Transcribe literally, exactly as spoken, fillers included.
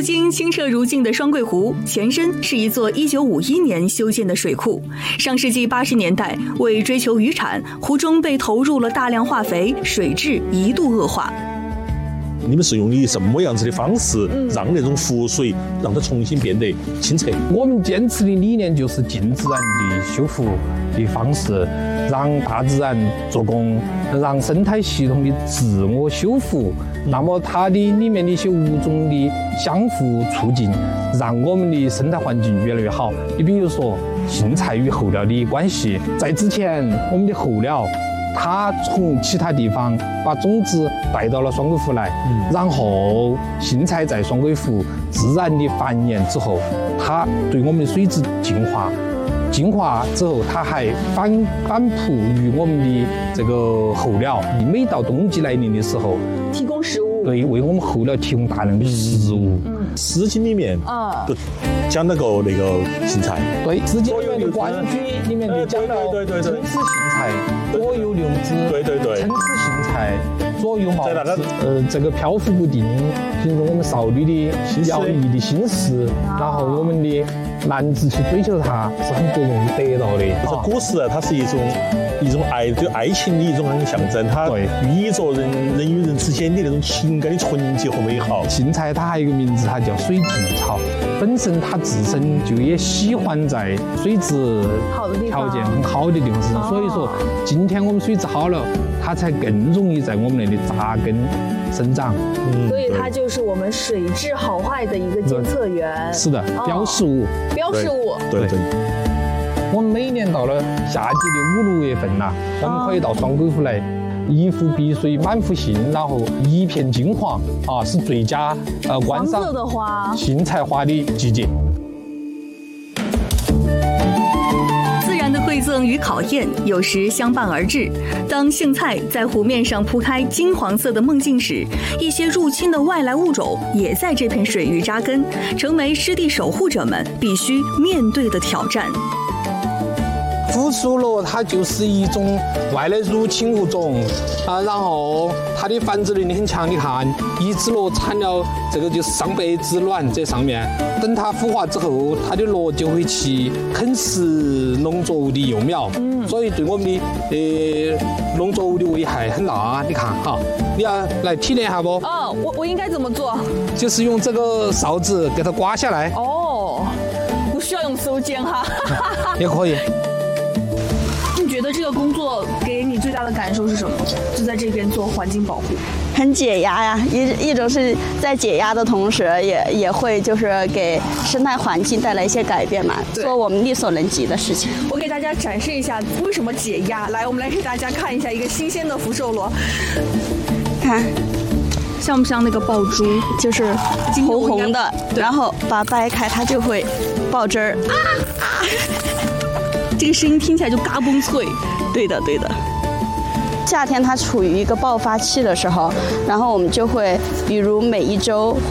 经清澈如镜的双桂湖，前身是一座一九五一年修建的水库。上世纪八十年代，为追求渔产，湖中被投入了大量化肥，水质一度恶化。 你们是用以什么样子的方式，让那种湖水让它重新变得清澈？ 我们坚持的理念就是尽自然的修复的方式，让大自然做工，让生态系统的自我修复。那么它的里面的一些物种的相互促进，让我们的生态环境越来越好。你比如说杏菜与候鸟的关系，在之前我们的候鸟，它从其他地方把种子带到了双桂湖来，嗯、然后杏菜在双桂湖自然的繁衍之后，它对我们的水质净化，净化之后，它还反反哺于我们的这个候鸟。每到冬季来临的时候， 提供食物， 对，为我们候鸟提供大量的食物。 嗯，《诗经》里面啊，都讲那个那个杏菜。 对，《诗经》里面的《关雎》里面就讲到对对对， 春吃杏菜，左右流之； 对对对， 春吃杏菜，左右毛之。呃，这个漂浮不定，形容我们少女的摇曳的心思，然后我们的男子去追求它是很不容易得到的。 这古诗啊，它是一种一种爱对爱情的一种象征，它寓意着人人与人之间的那种情感的纯洁和美好。 杏菜它还有一个名字，它叫水晶草，本身它自身就也喜欢在水质条件很好的地方生长，所以说今天我们水质好了，它才更容易在我们那里扎根生长。 嗯，所以它就是我们水质好坏的一个监测员。 是的，标识物。 标识物。 对对。 我们每年到了夏季的五六月份呐、啊，我们可以到双桂湖来，一湖碧水满湖杏，然后一片金黄啊，是最佳呃观赏杏菜花的季节。 自然的馈赠与考验有时相伴而至。当杏菜在湖面上铺开金黄色的梦境时，一些入侵的外来物种也在这片水域扎根，成为湿地守护者们必须面对的挑战。 浮出螺它就是一种外来入侵物种啊，然后它的繁殖能力很强。你看，一只螺产了这个就是上百只卵在上面，等它孵化之后，它的螺就会去啃食农作物的幼苗，嗯，所以对我们的呃农作物的危害很大。你看哈，你要来体验一下不？ 哦，我我应该怎么做？ 就是用这个哨子给它刮下来。 哦，不需要用手剪哈， 也可以。 你觉得这个工作给你最大的感受是什么？就在这边做环境保护， 很解压呀。一一种是在解压的同时，也也会就是给生态环境带来一些改变嘛，做我们力所能及的事情。 我给大家展示一下为什么解压。来，我们来给大家看一下一个新鲜的福寿螺， 看。 像不像那个爆珠？ 就是红红的，然后把它掰开，它就会爆汁儿。啊啊这个声音听起来就嘎嘣脆。 对的，对的。夏天它处于一个爆发期的时候，然后我们就会，比如每一周